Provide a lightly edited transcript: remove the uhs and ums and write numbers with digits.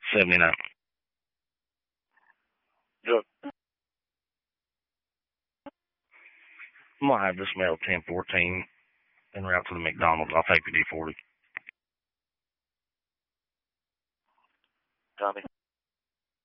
79. Yep. I'm going to have this mail 1014 en route to the McDonald's. I'll take the D40. Tommy.